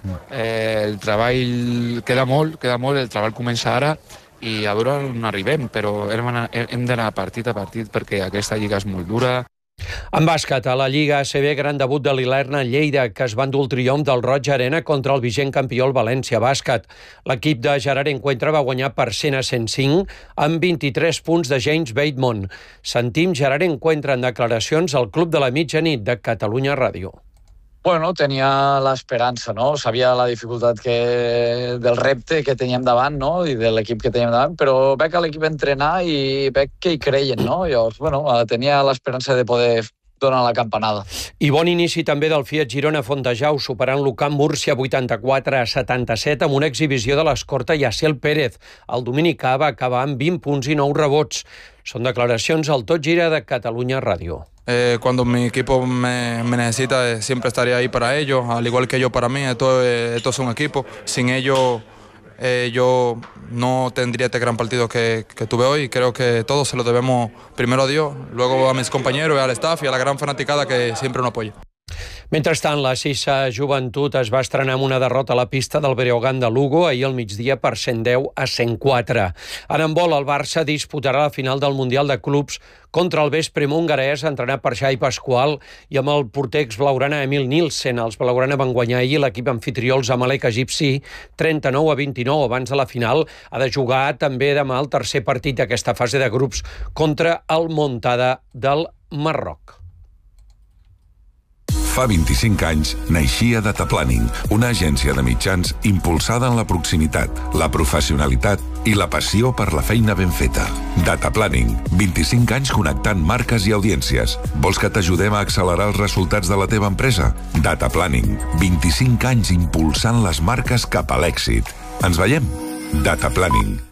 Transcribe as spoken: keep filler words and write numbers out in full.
Eh, el treball queda molt, queda molt, el treball comença ara i a veure on arribem, però hem d'anar partit a partit perquè aquesta lliga és molt dura. En bàsquet, a la Lliga A C B, gran debut de l'Ilerna Lleida, que es va endur el triomf del Roig Arena contra el vigent campió el València Bàsquet. L'equip de Gerard Encuentra va guanyar per cent a cent cinc amb vint-i-tres punts de James Bateman. Sentim Gerard Encuentra en declaracions al Club de la Mitjanit de Catalunya Ràdio. Bueno, tenia l'esperança, no? Sabia la dificultat que, del repte que teníem davant, no? I de l'equip que teníem davant, però veig a l'equip entrenar i veig que hi creien, no? Llavors, bueno, tenia l'esperança de poder donar la campanada. I bon inici també del Fiat Girona Fontejau, superant l'U C A M Múrcia vuitanta-quatre a setanta-set amb una exhibició de l'escorta Yaciel Pérez. El dominicà va acabar amb vint punts i nou rebots. Són declaracions al Tot Gira de Catalunya Ràdio. Eh, cuando mi equipo me, me necesita, eh, siempre estaré ahí para ellos, al igual que yo para mí. Esto, eh, esto es un equipo. Sin ellos, eh, yo no tendría este gran partido que, que tuve hoy. Creo que todos se lo debemos primero a Dios, luego a mis compañeros, al staff y a la gran fanaticada que siempre nos apoya. Mentrestant, la Sissa Joventut es va estrenar amb una derrota a la pista del Breogán de Lugo ahir al migdia per cent deu a cent quatre. En handbol, el Barça disputarà la final del Mundial de Clubs contra el Veszprém hongarès, entrenat per Xavi Pasqual i amb el porter exblaugrana Emil Nielsen. Els blaugrana van guanyar ahir l'equip anfitrió el Zamalek egipci trenta-nou a vint-i-nou. Abans de la final ha de jugar també demà el tercer partit d'aquesta fase de grups contra el Montada del Marroc. Fa vint-i-cinc anys naixia Data Planning, una agència de mitjans impulsada en la proximitat, la professionalitat i la passió per la feina ben feta. Data Planning, vint-i-cinc anys connectant marques i audiències. Vols que t'ajudem a accelerar els resultats de la teva empresa? Data Planning, vint-i-cinc anys impulsant les marques cap a l'èxit. Ens veiem? Data Planning.